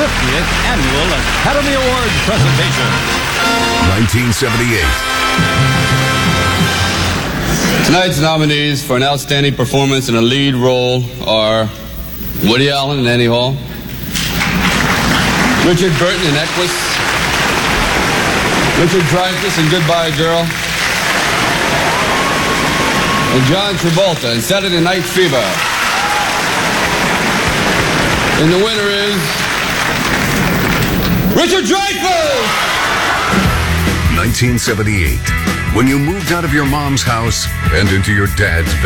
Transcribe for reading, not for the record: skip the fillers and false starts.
50th Annual Academy Awards presentation. 1978. Tonight's nominees for an outstanding performance in a lead role are Woody Allen in Annie Hall, Richard Burton in Equus, Richard Dreyfuss in Goodbye Girl, and John Travolta in Saturday Night Fever. And the winner is Richard Dreyfuss! 1978. When you moved out of your mom's house and into your dad's